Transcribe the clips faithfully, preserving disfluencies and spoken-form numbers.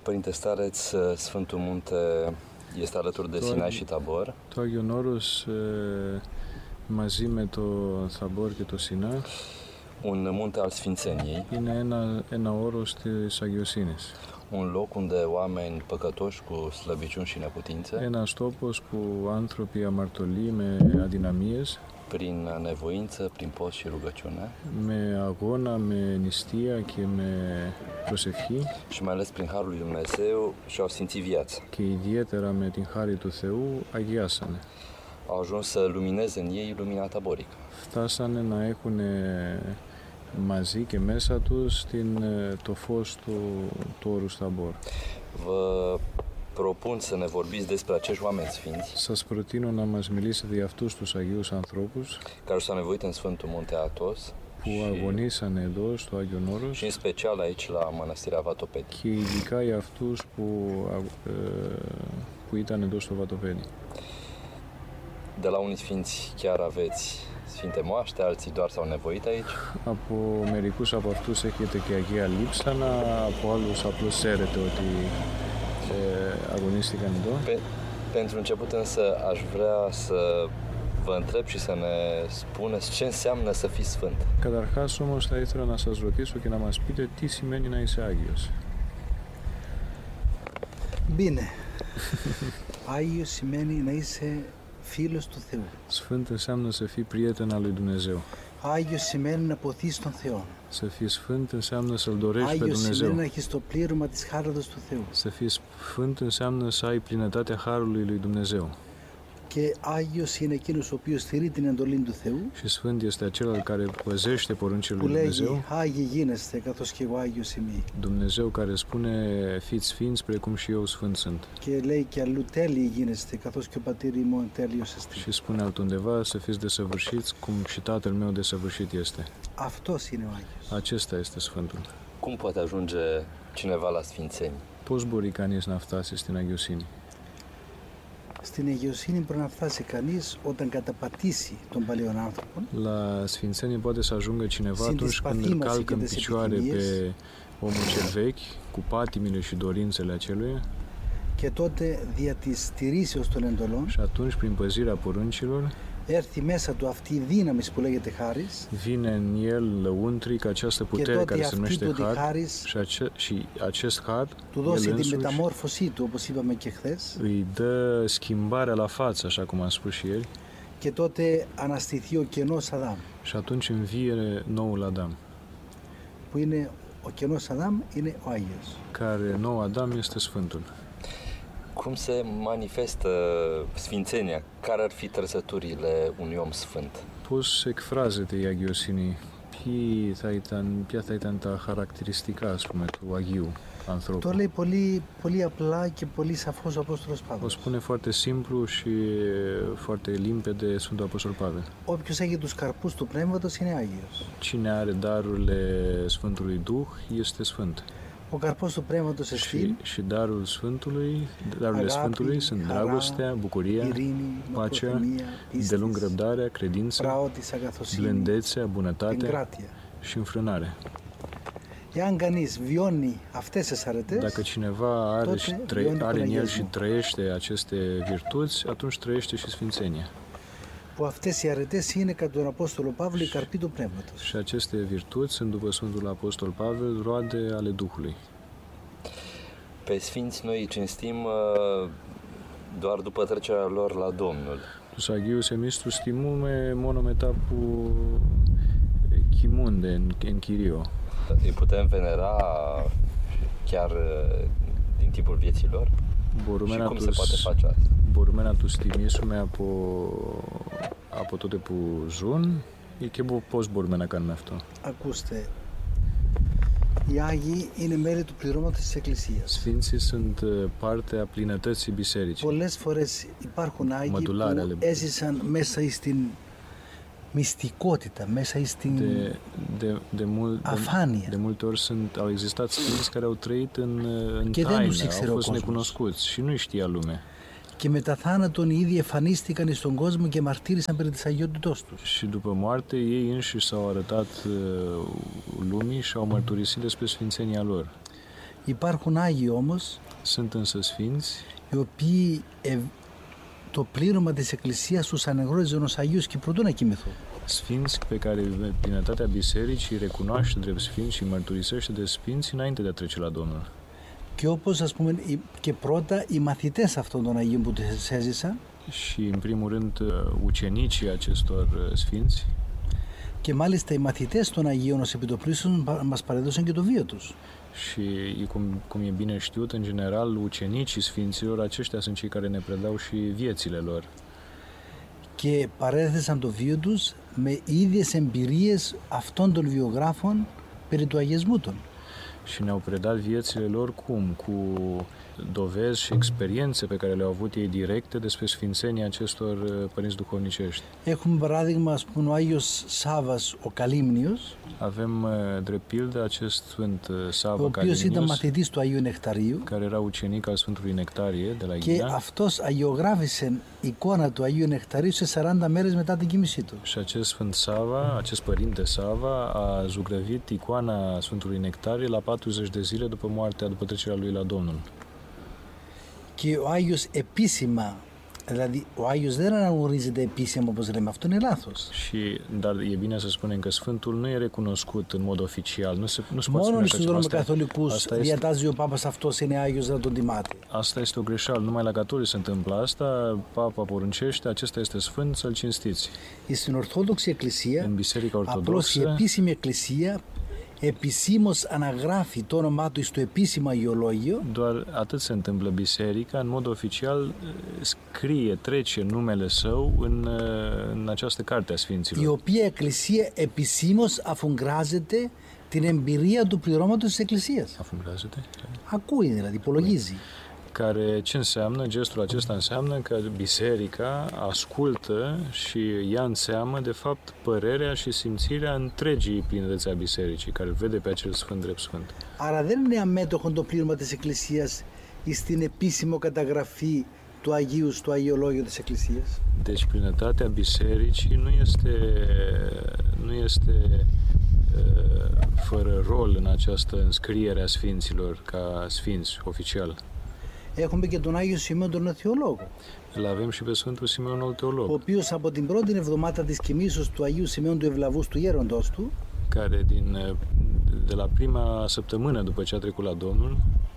Părinte Stareț, Sfântul Munte este alături de Sinai și Tabor. Το Άγιον Όρος μαζί με το Θαμπόρ και το Σινά Un munte al Sfințeniei, είναι ένα, ένα όρος της αγιοσύνης. un loc unde oameni păcătoși cu slăbiciuni și neputințe, Ένας τόπος που άνθρωποι αμαρτωλοί με αδυναμίες, prin nevoință, prin post și rugăciune, με αγώνα, με νηστεία και με προσευχή și mai ales prin Harul lui Dumnezeu și-au simțit viața. και ιδιαίτερα με την χάρη του Θεού αγιάσανε. Au ajuns să lumineze în ei lumina taborică. Φτάσανε να έχουν μαζί και μέσα τους την, το φως του, του όρους Θαμπόρ. Vă propun să ne vorbiți despre acești oameni sfinți Σας προτείνω να μας μιλήσετε για αυτούς τους Αγίους ανθρώπους care s-au nevoit în Sfântul Munte Athos που αγωνίσανε εδώ στο Άγιον Όρος și în special aici la Mănăstirea Vatopedi. και ειδικά για αυτούς που, ε, που ήταν εδώ στο Βατοπέδι. De la unii sfinți chiar aveți sfinte moaște, alții doar s-au nevoit aici. Από μερικούς από αυτούς έχετε και Αγία Λείψανα, από άλλους απλώς ξέρετε ότι ε, αγωνίστηκαν εδώ. Pe, pentru început însă aș vrea să vă întreb și să ne spuneți ce înseamnă să fii sfânt. Καταρχάς όμως θα ήθελα να σας ρωτήσω και να μας πείτε τι σημαίνει να είσαι Άγιος. Bine. Άγιος σημαίνει να είσαι φίλος του Θεού. Sfânt înseamnă să fii prieten al lui Dumnezeu. Άγιος σημαίνει να ποθείς τον Θεό. Să fii sfânt înseamnă să-L dorești pe Άγιος σημαίνει Dumnezeu. να έχεις το πλήρωμα της χάριτος του Θεού. Să fii sfânt înseamnă să ai plinătatea Harului lui Dumnezeu. Και Άγιος είναι εκείνος ο οποίος στηρεί την εντολή του Θεού, Și sfânt este acela care păzește poruncile που lui λέγει Dumnezeu. Άγιοι γίνεστε καθώς και εγώ Άγιος είμαι. Dumnezeu care spune fiți sfinți precum și eu sfânt sunt. Και λέει και αλλού τέλειοι γίνεστε καθώς και ο πατήρ ημών τέλειος εστί. Și spune altundeva să fiți desăvârșiți cum și Tatăl meu desăvârșit este. Αυτός είναι ο Άγιος. Acesta este Sfântul. Cum poate ajunge cineva la sfințenie? Πώς μπορεί κανείς να φτάσει στην αγιοσύνη? Στην αγιοσύνη μπορεί να φτάσει κανείς όταν καταπατήσει τον παλαιόν άνθρωπο. La sfințenie poate să ajungă cineva atunci când îl calcă în picioare pe omul cel vechi, cu patimile și dorințele aceluia. Και τότε δια της στηρίσεως των εντολών Și atunci, prin păzirea poruncilor, έρθει μέσα του αυτή η δύναμη που λέγεται χάρις. vine în el lăuntric această putere care se numește har și, ace- și acest har, του δώσει el τη însuși, μεταμόρφωσή του, όπως είπαμε και χθες, îi dă schimbarea la față, așa cum am spus și ieri, και τότε αναστηθεί ο κενός Αδάμ, și atunci învie noul Adam, που είναι ο κενός Αδάμ είναι ο Άγιος. care nou Adam este Sfântul. Cum se manifestă sfințenia? Care ar fi trăsăturile unui om sfânt? Πώς εκφράζεται η αγιοσύνη? Ποιοι θα ήταν, ποια θα ήταν τα χαρακτηριστικά, ας πούμε, του Αγίου ανθρώπου? Το λέει πολύ, πολύ απλά και πολύ σαφώς ο Απόστολος O Παύλος. spune foarte simplu și foarte limpede Sfântul Apostol Pavel. Όποιος έχει τους καρπούς του Πνεύματος είναι Άγιος. Cine are darurile Sfântului Duh este Sfânt. Ο καρπός του Πνεύματος Și, εστίν, și darul Sfântului, darurile αγάπη, Sfântului sunt χαρά, dragostea, bucuria, ειρήνη, pacea, μακροθυμία, delung πίστης, răbdarea, credința, πράωτης, αγαθοσύνη, blândețea, bunătatea εγκράτεια. și înfrânare. Εάν κανείς βιώνει αυτές τις αρετές, Dacă cineva are, Toate și trăie, vioni are în el și până trăiește aceste virtuți, atunci trăiește și Sfințenia. που αυτές οι αρετές είναι κατά τον Απόστολο Παύλο οι καρποί του Πνεύματος. Și aceste virtuți sunt, după Sfântul Apostol Pavel, roade ale Duhului. Pe sfinți noi îi cinstim uh, doar după trecerea lor la Domnul. Τους Αγίους εμείς τους τιμούμε μόνο μετά που κοιμούνται εν, εν Κυρίω. Îi putem venera chiar uh, din timpul vieții lor? Μπορούμε Și να, cum se poate τους, face asta? μπορούμε να τους τιμήσουμε από, από τότε που ζουν ή και πώς μπορούμε να κάνουμε αυτό? Ακούστε, οι Άγιοι είναι μέλη του πληρώματος της Εκκλησίας. Sfinții sunt parte a plinătății bisericii. Πολλές φορές υπάρχουν Άγιοι Ματουλάρια, που λέμε. έζησαν μέσα στην μυστικότητα, μέσα στην De, de, de, mult, de, αφάνεια. de multe ori sunt, au existat sfinți care au trăit în, în Και δεν taină, τους ήξερε au ο fost κόσμος. necunoscuți și nu știa lumea. Και μετά θάνατον οι ίδιοι εμφανίστηκαν στον κόσμο και μαρτύρησαν περί της αγιότητός τους. Și după moarte ei înșiși s-au arătat uh, lumii și au mărturisit despre sfințenia lor. Υπάρχουν Άγιοι όμως, sunt însă sfinți, οι οποίοι ευ... το πλήρωμα της Εκκλησίας τους ανεγνώριζαν ως Αγίους και προτού να κοιμηθούν. Sfinți pe care plinătatea bisericii recunoaște drept sfinți și mărturisește de sfinți înainte de a trece la Domnul. Και όπως, ας πούμε, και πρώτα οι μαθητές αυτών των Αγίων που τους έζησαν. Și în primul rând ucenicii acestor sfinți. Και μάλιστα οι μαθητές των Αγίων ως επιτοπλίστων μας παρέδωσαν και το βίο τους. Și cum, cum e bine știut, în general, ucenicii sfinților, aceștia sunt cei care ne predau și viețile lor. Και παρέθεσαν το βίο τους με ίδιες εμπειρίες αυτών των βιογράφων περί του αγιασμού των. Și ne-au predat viețile lor cum? Cu dovezi și experiențe pe care le-au avut ei directe despre sfințenia acestor părinți duhovnicești. Έχουμε παράδειγμα, ας πούμε, ο Άγιος Σάββας ο Καλύμνιος, Avem drept pildă acest Sfânt Sava ο οποίος ήταν Καλύμνιος, μαθητής του Αγίου Νεκταρίου, care era ucenic al Sfântului Nectarie de la και Ghina. αυτός αγιογράφησε εικόνα του Αγίου Νεκταρίου σε σαράντα μέρες μετά την κοιμήσή του. Și acest Sfânt Sava, acest părinte Sava, a zugrăvit icoana Sfântului Nectarie la patruzeci de zile după moartea, după trecerea lui la Domnul. Και ο Άγιος επίσημα, δηλαδή ο Άγιος δεν αναγνωρίζεται επίσημα όπως λέμε, αυτό είναι λάθος. Și, dar e bine să spunem că Sfântul nu e recunoscut în mod oficial. Nu se, nu se poate Μόνο spune στους că δρόμους asta, καθολικούς asta, este, διατάζει ο Πάπας αυτός είναι Άγιος να τον τιμάτε. asta este o greșeală. Numai la catolici se întâmplă asta. Papa poruncește, acesta este Sfânt, să-l cinstiți. Στην Ορθόδοξη Εκκλησία, În Biserica απλώς η Ortodoxă, επίσημη Εκκλησία επισήμως αναγράφει το όνομά του στο επίσημο αγιολόγιο. doar atât se întâmplă biserica, în mod oficial scrie, trece numele său în, în această carte a Η Sfinților. οποία Εκκλησία επισήμως αφουγκράζεται την εμπειρία του πληρώματος της Εκκλησίας. Afungrează-te. Ακούει δηλαδή, υπολογίζει. Care, ce înseamnă, gestul acesta înseamnă că biserica ascultă și ia în seamă, de fapt, părerea și simțirea întregii plinătăți a bisericii, care îl vede pe acel sfânt drept sfânt. Άρα δεν είναι αμέτωχο το πλήρωμα της Εκκλησίας στην επίσημο καταγραφή του Αγίου στο Αγιολόγιο της Εκκλησίας. Deci plinătatea bisericii nu este, nu este uh, fără rol în această înscriere a sfinților ca sfinți oficial. Έχουμε και τον Άγιο Σημείον τον Θεολόγο, Îl avem și pe Sfântul Simeon al ο Teolog, οποίος από την πρώτη εβδομάδα της κοιμήσεως του Αγίου Σημείον του Ευλαβούς του γέροντος του, care din, de la prima săptămână după ce a trecut la Domnul,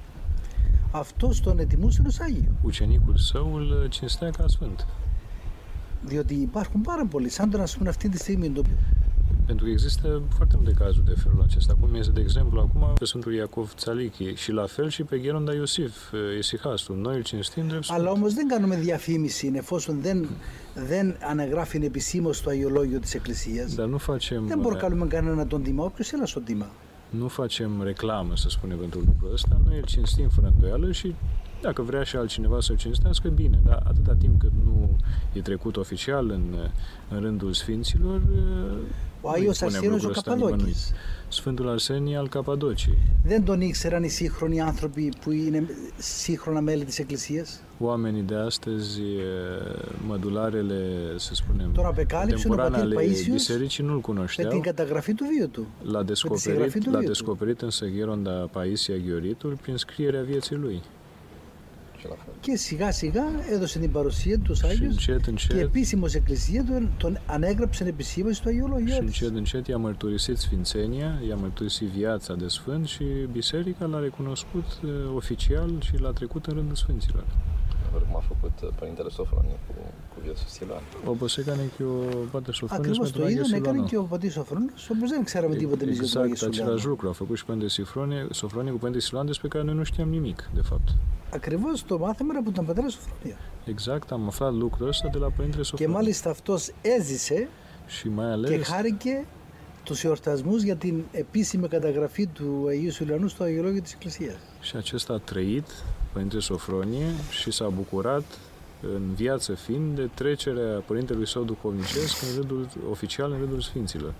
αυτός τον ετοιμούσε ως Άγιο. ucenicul său îl cinstea ca sfânt. Διότι υπάρχουν πάρα πολλοί, σαν τον ας πούμε αυτή τη στιγμή το Pentru că există foarte multe cazuri de felul acesta. Cum este, de exemplu, acum pe Sfântul Iacov Tzalichi și la fel și pe Gheronda Iosif Ησυχάστου. Noi îl cinstim drept sfânt. Αλλά όμως δεν κάνουμε διαφήμιση εφόσον δεν, δεν αναγράφει επισήμως το αγιολόγιο της Εκκλησίας. Dar nu facem, Δεν προκαλούμε κανένα να τον τιμά, όποιος έλα στον τιμά. nu facem reclamă, să spunem, pentru lucrul ăsta. Noi îl cinstim fără îndoială și dacă vrea și altcineva să-l cinstească, bine, dar atâta timp cât nu e trecut oficial în, în rândul sfinților, Ο Άγιος Αρσένιος ο Καπαδόκης. Sfântul Arsenie al Capadociei. Δεν τον ήξεραν οι σύγχρονοι άνθρωποι που είναι σύγχρονα μέλη της Εκκλησίας. Oamenii de astăzi, mădularele, să spunem, Τον απεκάλυψε ο πατήρ Παΐσιος bisericii nu-l με cunoșteau. την καταγραφή του βίου του. L-a descoperit, του l-a vieții. descoperit însă Gheronda Paisia Ghioritul prin scrierea vieții lui. Și la fel. Και σιγά σιγά έδωσε την παρουσία του στους Și Άγιους încet, και încet, επίσημος Εκκλησία τον, τον ανέγραψε επισήμως στο Αγιολόγιο și της. încet, încet i-a mărturisit sfințenia, i-a mărturisit viața de sfânt și biserica l-a recunoscut uh, oficial și l-a trecut în rândul sfinților. Cum a făcut Părintele Sofronie cu, cu viețul Siluan. Όπως έκανε και ο Πάτερ Σοφρόνης Ακριβώς με το τον Άγιο ίδιο έκανε Silvano. και ο πατήρ Σοφρόνης, όπως δεν ξέραμε τίποτα εμείς για τον Άγιο Exact același Σουλιάνο. lucru a făcut și Părintele Sofronie, Sofronie cu Părintele Siluan, despre care noi nu știam nimic, de fapt. Ακριβώς το μάθαμε από τον πατέρα Σοφρόνια. Exact, am aflat lucrul ăsta de la Părintele Και Sofronie. μάλιστα αυτός έζησε Și mai και ales χάρηκε τους εορτασμούς για την επίσημη καταγραφή του Αγίου Σουλιανού στο Αγιολόγιο της Εκκλησίας. și acesta a trăit, Părintele Sofronie, și s-a bucurat în viață fiind de trecerea părintelui său duhovnicesc în rândul oficial, în rândul sfinților,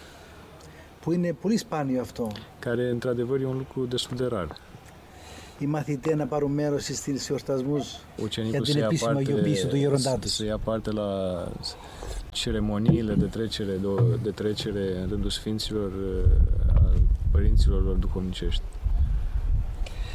Που είναι πολύ σπάνιο αυτό. care într-adevăr e un lucru destul de rar. Οι μαθητές να πάρουν μέρος στις εορτασμούς για Ucenicul την să ia επίσημη αγιοποίηση του γέροντά parte, τους. să ia parte la ceremoniile de trecere, de, de trecere în rândul sfinților al părinților lor duhovnicești.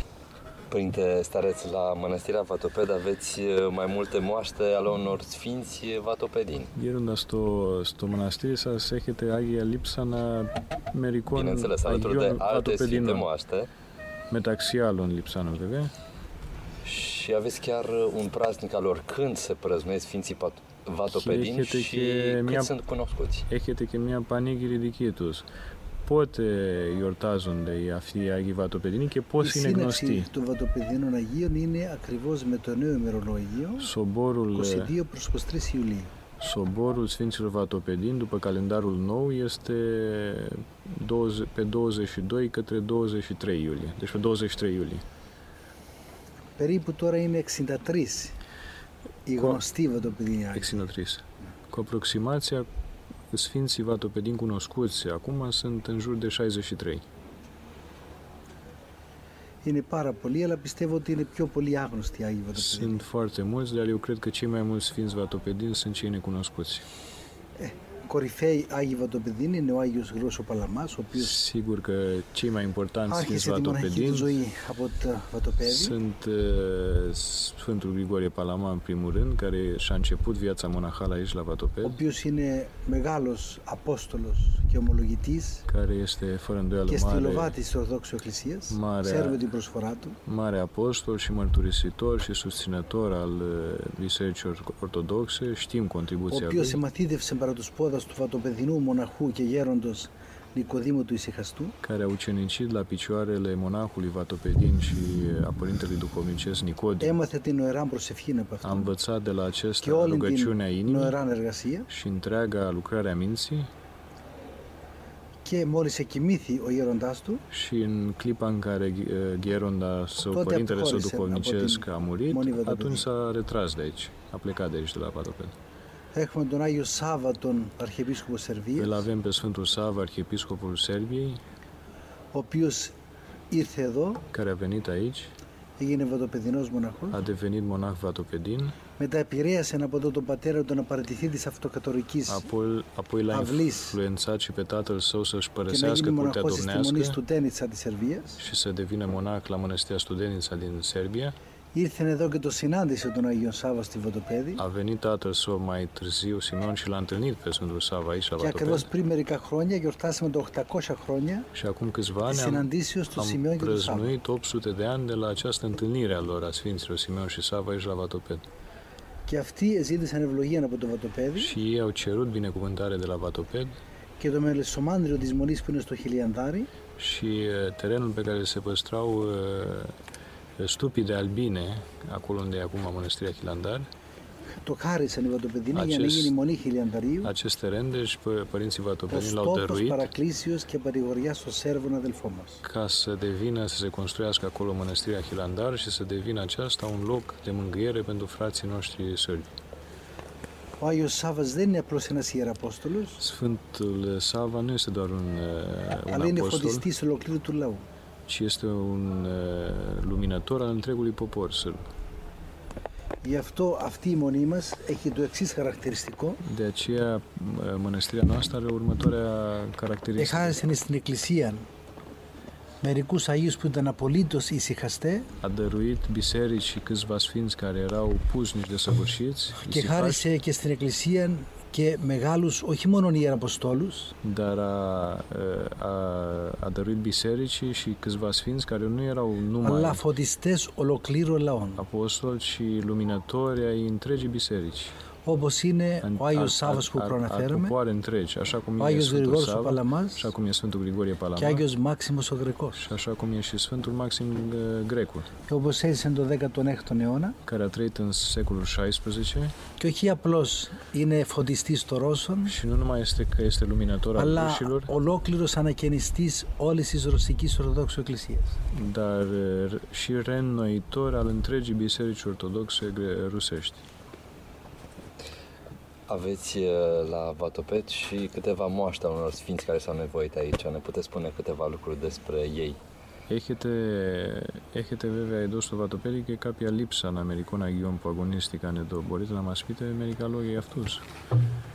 Părinte Stareț, la Mănăstirea Vatoped aveți mai multe moaște ale unor sfinți vatopedini. Γέροντα στο, στο μοναστήρι σας έχετε Άγια Λείψανα μερικών Bineînțeles, alături de Αγίων alte sfinte Βατοπεδινών. moaște. Μεταξύ άλλων λειψάνων βέβαια. Și aveți chiar un praznic al lor. Când se prăznuiesc Sfinții Vatopedini έχετε și και cât μια- sunt cunoscuți? Έχετε και μια πανήγυρη δική τους. Πότε γιορτάζονται οι αυτοί οι Άγιοι Βατοπεδινοί και Η πώς είναι γνωστοί. σύναξη των Βατοπεδίνων Αγίων είναι ακριβώς με το νέο ημερολόγιο Soborul, είκοσι δύο προς είκοσι τρεις Ιουλίου. soborul Sfinților Vatopedini după calendarul nou este douăzeci, pe douăzeci și doi către douăzeci și trei iulie. Deci pe douăzeci și trei iulie. Περίπου τώρα είναι εξήντα τρεις οι Κο- γνωστοί Βατοπεδίνοι Άγιοι. extrem de trist. Cu aproximația, Sfinții Vatopedini cunoscuți acum sunt în jur de șaizeci și trei. Είναι πάρα πολλοί, αλλά πιστεύω ότι είναι πιο πολύ άγνωστοι οι Άγιοι Βατοπεδίνοι. Sunt foarte mulți, dar eu cred că cei mai mulți Sfinți Vatopedini sunt cei necunoscuți. Κορυφαίοι Άγιοι Βατοπεδίνοι είναι ο Άγιος Γρός ο Παλαμάς, ο οποίος Sigur că cei mai importanți Sfinți άρχισε τη μοναχική του Vatopedini ζωή από τα Βατοπέδη sunt uh, Sfântul Grigorie Palama în primul rând, care și-a început viața monahală aici la ο Vatoped, οποίος είναι μεγάλος Απόστολος και ομολογητής care este fără îndoială και mare, στυλοβάτης της Ορθόδοξης Εκκλησίας. Marea- Ξέρουμε την προσφορά του. mare apostol și mărturisitor și susținător al uh, Bisericii Ortodoxe. Știm Ο contribuția οποίος lui, εμαθίδευσε παρά τους πόδας του Βατοπεδινού μοναχού και γέροντος Νικοδήμου του Ησυχαστού. care a ucenicit la picioarele monahului Vatopedin și a părintelui duhovnicesc Nicodim. Έμαθε την νοεράν προσευχήν από A αυτόν învățat de la και acesta όλη rugăciunea την inimii νοεράν εργασία, și întreaga lucrare a minții και μόλις εκοιμήθη ο γέροντάς του, și în clipa în care uh, Gheronda său, Toate părintele său apăhorese duhovnicesc από a την murit, Μονή Βατοπεδίνη. atunci s-a retras de aici, a plecat de aici de la Vatoped. έχουμε τον Άγιο Σάβα, τον Αρχιεπίσκοπο Îl Σερβίας, avem pe Sfântul Sava, arhiepiscopul Serbiei, ο οποίος ήρθε εδώ, care a venit aici, έγινε Βατοπεδινός μοναχός, a devenit monah Vatopedin, μετά επηρέασε από εδώ τον πατέρα του να παραιτηθεί της αυτοκατορικής apoi, apoi l-a Αυλής. influențat și pe tatăl său să-și και να părăsească γίνει curtea μοναχός στη μονή domnească Στουτένιτσα της Σερβίας. și să devină monah la mănăstirea Studenița din Serbia. Ήρθε εδώ και το συνάντησε τον Άγιο Σάβα στη Βατοπέδη A venit tatăl său mai târziu, Simeon, și l-a întâlnit pe Sfântul Sava aici la και ακριβώς Vatoped. πριν μερικά χρόνια γιορτάσαμε τα οκτακόσια χρόνια Și acum câțiva της ani am, συναντήσεως του am Σιμεών και του Σάβα. prăznuit opt sute de ani de la această întâlnire a lor, a Sfinților Simeon și Sava aici la Vatoped. Και αυτοί ζήτησαν ευλογία από το Βατοπέδη Și ei au cerut binecuvântare de la Vatoped και το μελισσομάνδριο της Μονής που είναι στο Χιλιανδάρι și uh, terenul pe care se păstrau uh, stupii de albine, acolo unde e acum mănăstirea Hilandar. το χάρισαν οι Βατοπεδίνοι για να Acest- γίνει Μονή Χιλιανδαρίου Acest teren, deci pă- părinții ως Vatopedini l-au τόπος dăruit παρακλήσεως και παρηγοριάς των Σέρβων αδελφών μας. ca să devină, să se construiască acolo mănăstirea Hilandar și să devină aceasta un loc de mângâiere pentru frații noștri sârbi. Ο Άγιος Σάβας δεν είναι απλώς ένας ιεραπόστολος, Sfântul Sava nu este doar un, uh, un αλλά είναι apostol, φωτιστής ολοκλήρου του λαού. ci este un uh, luminător al întregului popor sârb. Γι' αυτό αυτή η μονή μας έχει το εξής χαρακτηριστικό. De aceea, uh, mănăstirea noastră are următoarea caracteristică. Εχάρισαν στην Εκκλησία μερικούς Αγίους που ήταν απολύτως ησυχαστέ A dăruit bisericii câțiva sfinți care erau pusnici de săvârșiți, και isipași, χάρισε και στην Εκκλησία και μεγάλους, όχι μόνο ιεραποστόλους, dar a, a, a dăruit bisericii și câțiva sfinți care nu erau numai αλλά φωτιστές ολοκλήρου λαών. apostoli, ci luminatori ai întregii biserici. Όπως είναι ο Άγιος Σάββας που a, a, προαναφέραμε, popoare întregi, așa cum ο e Άγιος Sfântul Γρηγόρης ο Sava, Παλαμάς așa cum e Sfântul Grigorie και Palama Άγιος Μάξιμος ο Γρεκός. și așa cum e și Sfântul Maxim uh, Grecul, Και όπως έζησαν το δέκατο έκτο αιώνα care a trăit în secolul șaisprezece και όχι απλώς είναι φωτιστής των Ρώσων, și nu numai este că este luminator al αλλά rușilor, ολόκληρος ανακαινιστής όλης της Ρωσικής Ορθοδόξου Εκκλησίας. dar uh, și reînnoitor al întregii biserici ortodoxe gre- rusești. Aveți uh, la Vatoped și câteva moaște ale unor sfinți care s-au nevoit aici. Ne puteți spune câteva lucruri despre ei? Έχετε, έχετε βέβαια εδώ στο Βατοπέδι και κάποια λείψανα μερικών Αγίων που αγωνίστηκαν εδώ. Μπορείτε να μας πείτε μερικά λόγια για αυτούς?